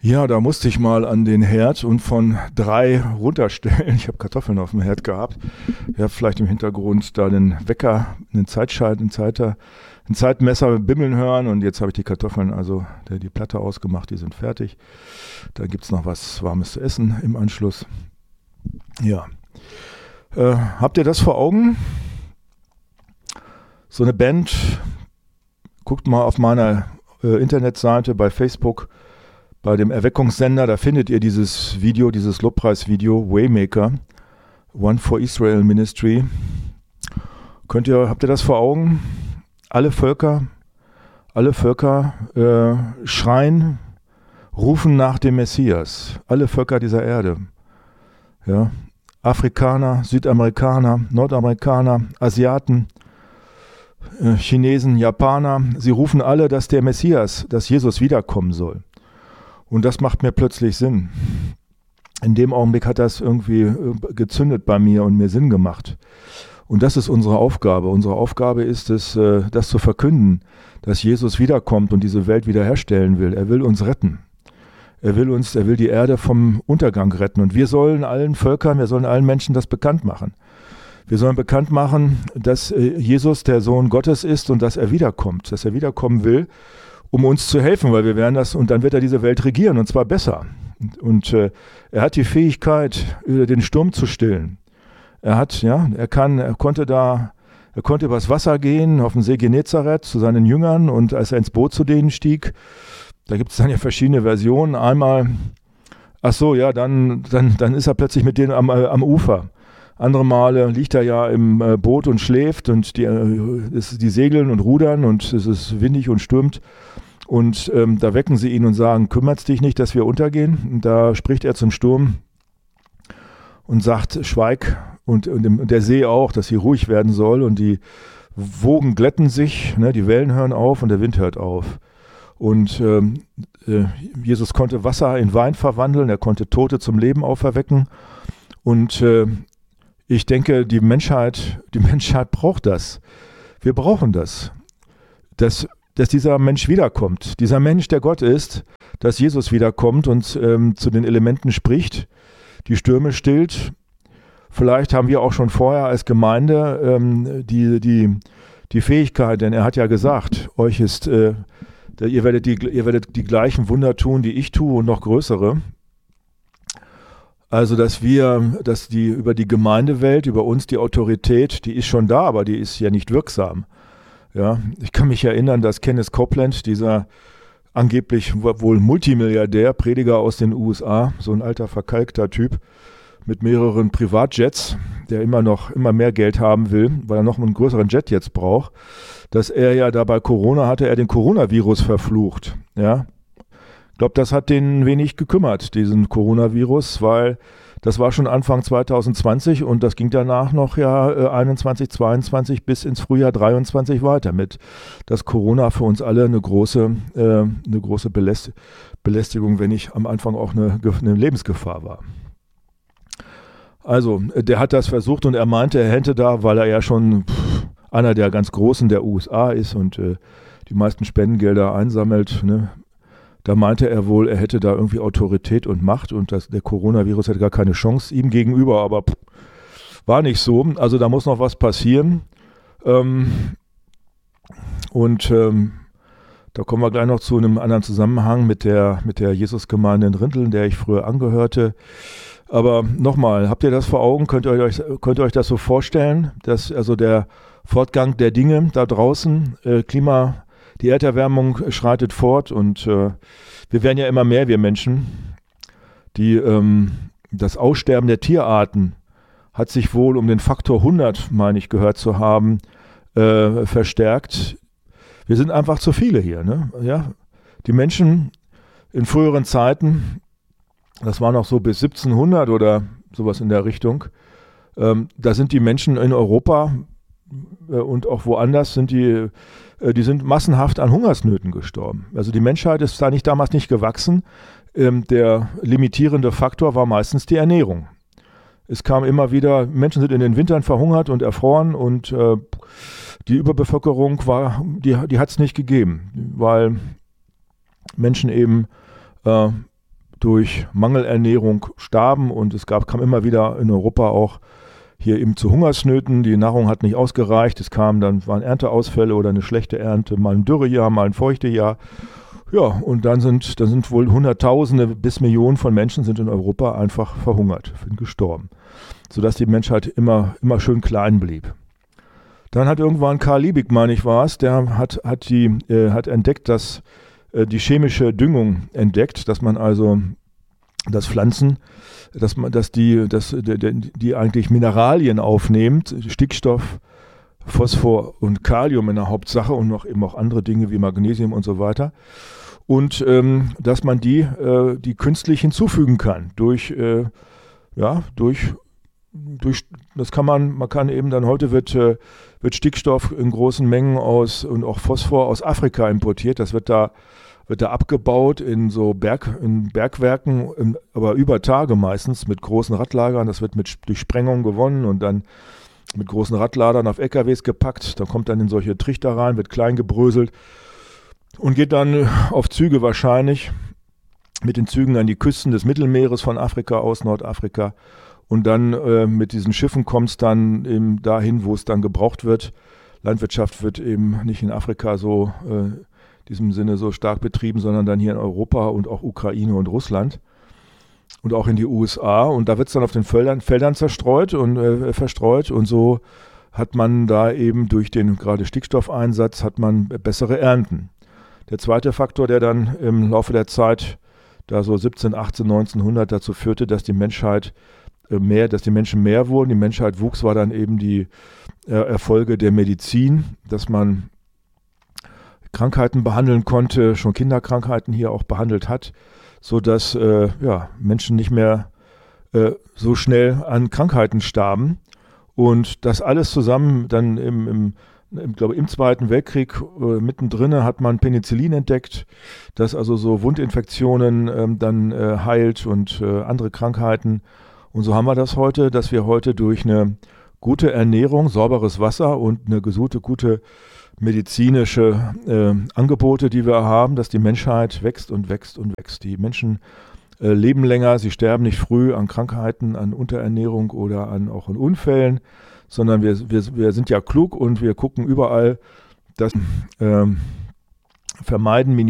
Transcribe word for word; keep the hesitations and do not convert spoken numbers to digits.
Ja, da musste ich mal an den Herd und von drei runterstellen. Ich habe Kartoffeln auf dem Herd gehabt. Ihr habt vielleicht im Hintergrund da den Wecker, einen Zeitschalt, einen, Zeiter, ein Zeitmesser bimmeln hören. Und jetzt habe ich die Kartoffeln, also die, die Platte ausgemacht, die sind fertig. Da gibt es noch was Warmes zu essen im Anschluss. Ja. Äh, habt ihr das vor Augen? So eine Band, guckt mal auf meiner äh, Internetseite bei Facebook. Bei dem Erweckungssender, da findet ihr dieses Video, dieses Lobpreisvideo, Waymaker, One for Israel Ministry. Könnt ihr, habt ihr das vor Augen? Alle Völker, alle Völker äh, schreien, rufen nach dem Messias. Alle Völker dieser Erde. Ja, Afrikaner, Südamerikaner, Nordamerikaner, Asiaten, äh, Chinesen, Japaner. Sie rufen alle, dass der Messias, dass Jesus wiederkommen soll. Und das macht mir plötzlich Sinn. In dem Augenblick hat das irgendwie gezündet bei mir und mir Sinn gemacht. Und das ist unsere Aufgabe. Unsere Aufgabe ist es, das zu verkünden, dass Jesus wiederkommt und diese Welt wiederherstellen will. Er will uns retten. Er will uns, er will die Erde vom Untergang retten. Und wir sollen allen Völkern, wir sollen allen Menschen das bekannt machen. Wir sollen bekannt machen, dass Jesus der Sohn Gottes ist und dass er wiederkommt, dass er wiederkommen will, um uns zu helfen, weil wir werden das, und dann wird er diese Welt regieren, und zwar besser. Und, und äh, er hat die Fähigkeit, den Sturm zu stillen. Er hat, ja, er kann, er konnte da, er konnte übers Wasser gehen, auf den See Genezareth zu seinen Jüngern, und als er ins Boot zu denen stieg, da gibt es dann ja verschiedene Versionen. Einmal, ach so, ja, dann, dann, dann ist er plötzlich mit denen am, äh, am Ufer. Andere Male liegt er ja im äh, Boot und schläft, und die, äh, es, die segeln und rudern, und es ist windig und stürmt. Und ähm, da wecken sie ihn und sagen, kümmert's dich nicht, dass wir untergehen? Und da spricht er zum Sturm und sagt, schweig. Und, und, dem, und der See auch, dass sie ruhig werden soll. Und die Wogen glätten sich, ne, die Wellen hören auf und der Wind hört auf. Und ähm, äh, Jesus konnte Wasser in Wein verwandeln, er konnte Tote zum Leben auferwecken. Und äh, ich denke, die Menschheit, die Menschheit braucht das. Wir brauchen das. Das dass dieser Mensch wiederkommt. Dieser Mensch, der Gott ist, dass Jesus wiederkommt und ähm, zu den Elementen spricht, die Stürme stillt. Vielleicht haben wir auch schon vorher als Gemeinde ähm, die, die, die Fähigkeit, denn er hat ja gesagt, euch ist, äh, ihr, werdet die, ihr werdet die gleichen Wunder tun, die ich tue, und noch größere. Also, dass wir, dass die über die Gemeindewelt, über uns die Autorität, die ist schon da, aber die ist ja nicht wirksam. Ja, ich kann mich erinnern, dass Kenneth Copeland, dieser angeblich wohl Multimilliardär, Prediger aus den U S A, so ein alter verkalkter Typ mit mehreren Privatjets, der immer noch immer mehr Geld haben will, weil er noch einen größeren Jet jetzt braucht, dass er ja da bei Corona hatte, er den Coronavirus verflucht. Ja, ich glaube, das hat den wenig gekümmert, diesen Coronavirus, weil das war schon Anfang zwanzig zwanzig und das ging danach noch ja äh, einundzwanzig, zweiundzwanzig bis ins Frühjahr dreiundzwanzig weiter mit, dass Corona für uns alle eine große, äh, eine große Beläst- Belästigung, wenn nicht am Anfang auch eine, eine Lebensgefahr war. Also, der hat das versucht und er meinte, er hätte da, weil er ja schon pff, einer der ganz Großen der U S A ist und äh, die meisten Spendengelder einsammelt, ne, da meinte er wohl, er hätte da irgendwie Autorität und Macht und das, der Coronavirus hätte gar keine Chance ihm gegenüber, aber pff, war nicht so. Also da muss noch was passieren. Ähm, und ähm, da kommen wir gleich noch zu einem anderen Zusammenhang mit der, mit der Jesusgemeinde in Rinteln, der ich früher angehörte. Aber nochmal, habt ihr das vor Augen? Könnt ihr euch, könnt ihr euch das so vorstellen, dass also der Fortgang der Dinge da draußen, äh, Klima, die Erderwärmung schreitet fort und äh, wir werden ja immer mehr, wir Menschen. Die, ähm, das Aussterben der Tierarten hat sich wohl um den Faktor hundert, meine ich, gehört zu haben, äh, verstärkt. Wir sind einfach zu viele hier. Ne? Ja? Die Menschen in früheren Zeiten, das war noch so bis siebzehnhundert oder sowas in der Richtung, ähm, da sind die Menschen in Europa äh, und auch woanders sind die Die sind massenhaft an Hungersnöten gestorben. Also die Menschheit ist da nicht damals nicht gewachsen. Ähm, der limitierende Faktor war meistens die Ernährung. Es kam immer wieder, Menschen sind in den Wintern verhungert und erfroren und äh, die Überbevölkerung war, die, die hat es nicht gegeben, weil Menschen eben äh, durch Mangelernährung starben und es gab, kam immer wieder in Europa auch hier eben zu Hungersnöten. Die Nahrung hat nicht ausgereicht, es kam dann, waren Ernteausfälle oder eine schlechte Ernte, mal ein Dürrejahr, mal ein Feuchtejahr. Ja, und dann sind, dann sind wohl Hunderttausende bis Millionen von Menschen sind in Europa einfach verhungert, sind gestorben, sodass die Menschheit immer, immer schön klein blieb. Dann hat irgendwann Karl Liebig, meine ich war es, der hat, hat, die, äh, hat entdeckt, dass äh, die chemische Düngung entdeckt, dass man also, dass Pflanzen, dass man, dass die, dass, die, die eigentlich Mineralien aufnimmt, Stickstoff, Phosphor und Kalium in der Hauptsache und noch eben auch andere Dinge wie Magnesium und so weiter. Und ähm, dass man die, äh, die künstlich hinzufügen kann durch, äh, ja, durch Durch, das kann man, man kann eben dann, heute wird, äh, wird Stickstoff in großen Mengen aus und auch Phosphor aus Afrika importiert. Das wird da, wird da abgebaut in so Berg, in Bergwerken, in, aber über Tage meistens mit großen Radlagern. Das wird mit, durch Sprengung gewonnen und dann mit großen Radladern auf L K Ws gepackt. Da kommt dann in solche Trichter rein, wird klein gebröselt und geht dann auf Züge wahrscheinlich mit den Zügen an die Küsten des Mittelmeeres von Afrika aus, Nordafrika. Und dann äh, mit diesen Schiffen kommt es dann eben dahin, wo es dann gebraucht wird. Landwirtschaft wird eben nicht in Afrika so, äh, in diesem Sinne so stark betrieben, sondern dann hier in Europa und auch Ukraine und Russland und auch in die U S A. Und da wird es dann auf den Feldern, Feldern zerstreut und äh, verstreut. Und so hat man da eben durch den gerade Stickstoffeinsatz hat man bessere Ernten. Der zweite Faktor, der dann im Laufe der Zeit, da so siebzehn, achtzehn, neunzehnhundert dazu führte, dass die Menschheit mehr, dass die Menschen mehr wurden, die Menschheit wuchs, war dann eben die äh, Erfolge der Medizin, dass man Krankheiten behandeln konnte, schon Kinderkrankheiten hier auch behandelt hat, sodass äh, ja, Menschen nicht mehr äh, so schnell an Krankheiten starben. Und das alles zusammen dann im, im, im, glaube, im Zweiten Weltkrieg äh, mittendrin hat man Penicillin entdeckt, das also so Wundinfektionen äh, dann äh, heilt und äh, andere Krankheiten. Und so haben wir das heute, dass wir heute durch eine gute Ernährung, sauberes Wasser und eine gesunde, gute medizinische äh, Angebote, die wir haben, dass die Menschheit wächst und wächst und wächst. Die Menschen äh, leben länger, sie sterben nicht früh an Krankheiten, an Unterernährung oder an, auch an Unfällen, sondern wir, wir, wir sind ja klug und wir gucken überall, dass äh, vermeiden,